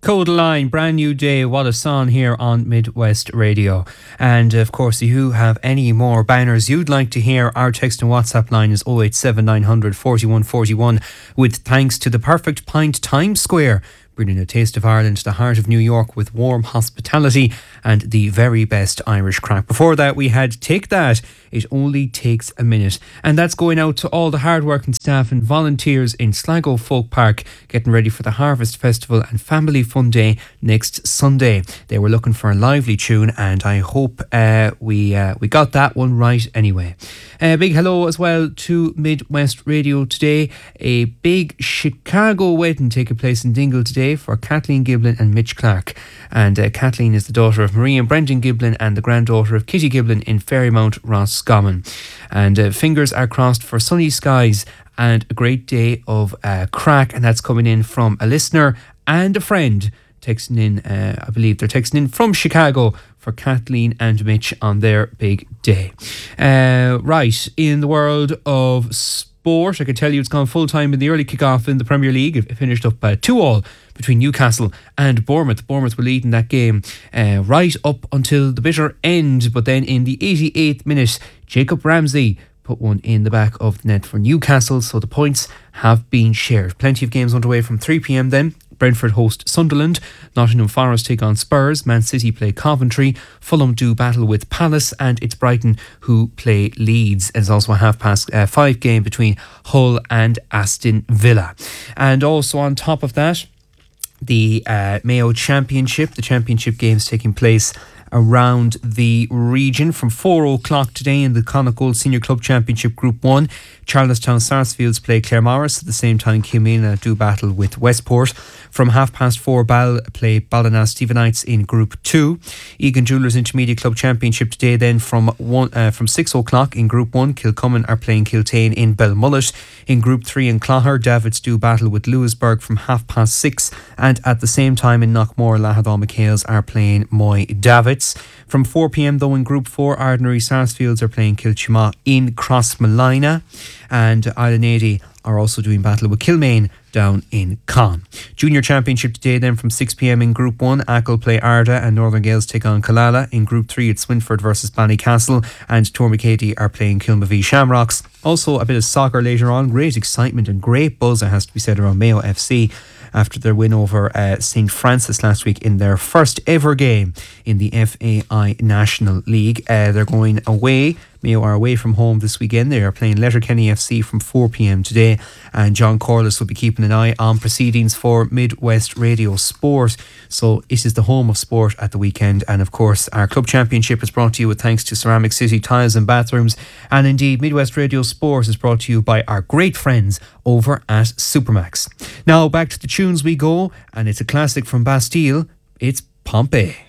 Codaline, brand new day, what a song here on Midwest Radio. And of course, if you have any more banners you'd like to hear, our text and WhatsApp line is 087 900 4141, with thanks to the Perfect Pint Times Square, bringing a taste of Ireland to the heart of New York with warm hospitality and the very best Irish crack. Before that, we had Take That, It Only Takes a Minute. And that's going out to all the hard-working staff and volunteers in Sligo Folk Park, getting ready for the Harvest Festival and Family Fun Day next Sunday. They were looking for a lively tune, and I hope we got that one right anyway. A big hello as well to Midwest Radio today. A big Chicago wedding taking place in Dingle today for Kathleen Giblin and Mitch Clark. And Kathleen is the daughter of Marie and Brendan Giblin and the granddaughter of Kitty Giblin in Ferrymount, Roscommon. And fingers are crossed for sunny skies and a great day of crack. And that's coming in from a listener and a friend texting in. I believe they're texting in from Chicago for Kathleen and Mitch on their big day. Right, in the world of sport, I can tell you it's gone full time in the early kick-off in the Premier League. It finished up 2-2 between Newcastle and Bournemouth. Bournemouth were leading that game right up until the bitter end, but then in the 88th minute, Jacob Ramsey put one in the back of the net for Newcastle, so the points have been shared. Plenty of games underway from 3 p.m. then. Brentford host Sunderland, Nottingham Forest take on Spurs, Man City play Coventry, Fulham do battle with Palace, and it's Brighton who play Leeds. There's also a 5:30 game between Hull and Aston Villa. And also on top of that, the Mayo Championship, the championship games taking place around the region from 4 o'clock today in the Connacht Senior Club Championship Group 1. Charlestown Sarsfields play Claremorris. At the same time, Kilmina do battle with Westport. From 4:30, Ball play Ballina Stephenites in Group 2. Egan Jewellers Intermediate Club Championship today then from 6 o'clock in Group 1. Kilcummin are playing Kiltane in Belmullet. In Group 3 in Clogher, Davids do battle with Lewisburg from 6:30. And at the same time in Knockmore, Lahadall McHale's are playing Moy Davids. From 4 p.m. though in Group 4, Ardnary Sarsfields are playing Kilchima in Crossmalina, and Island 80 are also doing battle with Kilmaine down in Con. Junior Championship today then from 6 p.m. in Group 1, Achill play Arda and Northern Gales take on Killala. In Group 3 it's Swinford versus Ballycastle, and Tormacady are playing Kilmavie Shamrocks. Also a bit of soccer later on. Great excitement and great buzz, it has to be said, around Mayo FC after their win over St. Francis last week in their first ever game in the FAI National League. They're going away. Mayo are away from home this weekend. They are playing Letterkenny FC from 4 p.m. today, and John Corliss will be keeping an eye on proceedings for Midwest Radio Sport. So it is the home of sport at the weekend, and of course our club championship is brought to you with thanks to Ceramic City Tiles and Bathrooms, and indeed Midwest Radio Sport is brought to you by our great friends over at Supermax. Now back to the tunes we go, and it's a classic from Bastille. It's Pompeii.